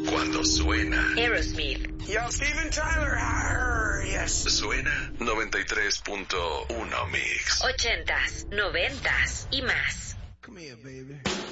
Cuando suena Aerosmith. Yo, Steven Tyler. Yes. Suena 93.1 Mix. 80s, 90s y más. Come here, baby.